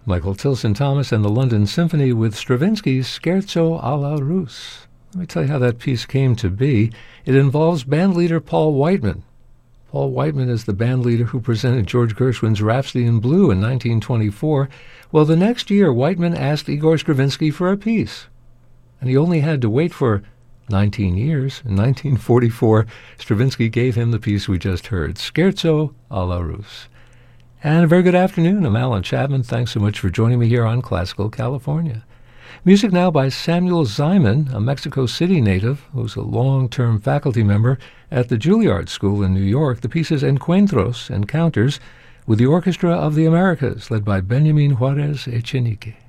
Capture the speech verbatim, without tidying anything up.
Michael Tilson Thomas and the London Symphony with Stravinsky's Scherzo alla Russe. Let me tell you how that piece came to be. It involves bandleader Paul Whiteman. Paul Whiteman is the bandleader who presented George Gershwin's Rhapsody in Blue in nineteen twenty-four. Well, the next year, Whiteman asked Igor Stravinsky for a piece, and he only had to wait for nineteen years. In nineteen forty-four, Stravinsky gave him the piece we just heard, Scherzo alla Russe. And a very good afternoon. I'm Alan Chapman. Thanks so much for joining me here on Classical California. Music now by Samuel Ziman, a Mexico City native who's a long-term faculty member at the Juilliard School in New York. The piece is Encuentros, Encounters, with the Orchestra of the Americas, led by Benjamin Juarez Echenique.